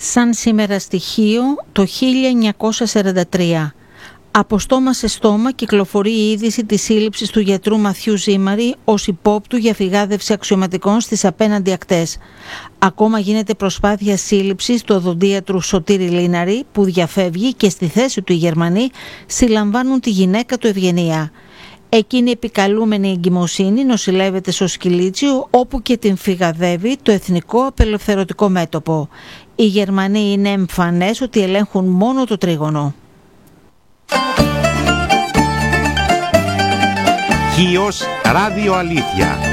σαν σήμερα στοιχείο το 1943. Από στόμα σε στόμα κυκλοφορεί η είδηση της σύλληψης του γιατρού Μαθιού Ζήμαρη ως υπόπτου για φυγάδευση αξιωματικών στις απέναντι ακτές. Ακόμα γίνεται προσπάθεια σύλληψης του οδοντίατρου Σωτήρη Λίναρη που διαφεύγει και στη θέση του οι Γερμανοί συλλαμβάνουν τη γυναίκα του Ευγενία. Εκείνη επικαλούμενη εγκυμοσύνη νοσηλεύεται στο Σκυλίτσιο όπου και την φυγαδεύει το Εθνικό Απελευθερωτικό Μέτωπο. Οι Γερμανοί είναι εμφανές ότι ελέγχουν μόνο το τρίγωνο. Χίος Ράδιο Αλήθεια.